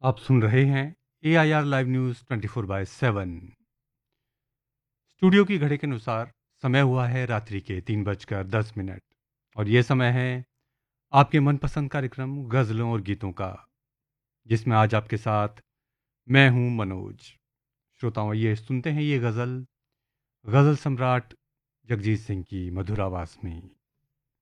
आप सुन रहे हैं AIR लाइव न्यूज़ 24/7। स्टूडियो की घड़ी के अनुसार समय हुआ है रात्रि के 3:10 और ये समय है आपके मनपसंद कार्यक्रम गज़लों और गीतों का, जिसमें आज आपके साथ मैं हूं मनोज। श्रोताओं, ये सुनते हैं ये गज़ल गज़ल सम्राट जगजीत सिंह की मधुर आवाज़ में।